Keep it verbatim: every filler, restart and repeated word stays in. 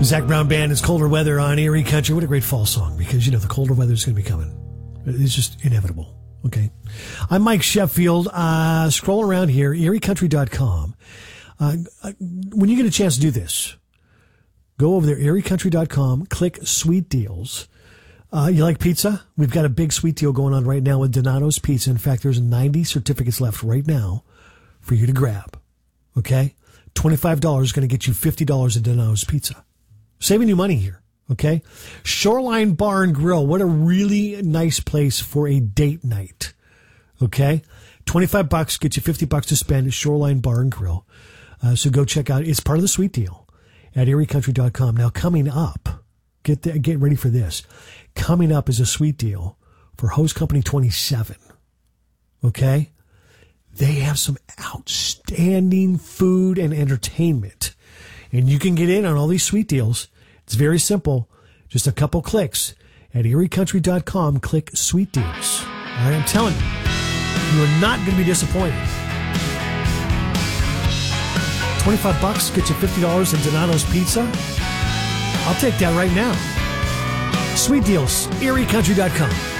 Zac Brown Band is Colder Weather on Erie Country. What a great fall song, because, you know, the colder weather is going to be coming. It's just inevitable. Okay. I'm Mike Sheffield. Uh, scroll around here, erie country dot com. Uh, when you get a chance to do this, go over there, erie country dot com, click Sweet Deals. Uh, you like pizza? We've got a big sweet deal going on right now with Donato's Pizza. In fact, there's ninety certificates left right now for you to grab. Okay? twenty-five dollars is going to get you fifty dollars at Donato's Pizza. Saving you money here. Okay? Shoreline Bar and Grill. What a really nice place for a date night. Okay? twenty-five bucks gets you fifty bucks to spend at Shoreline Bar and Grill. Uh, so go check out. It's part of the sweet deal at erie country dot com. Now, coming up, get the, get ready for this. Coming up is a sweet deal for Hose Company twenty-seven. Okay? They have some outstanding food and entertainment. And you can get in on all these sweet deals. It's very simple. Just a couple clicks at erie country dot com. Click Sweet Deals. All right, I'm telling you, you are not going to be disappointed. twenty-five bucks gets you fifty dollars in Donato's Pizza. I'll take that right now. Sweet Deals, erie country dot com.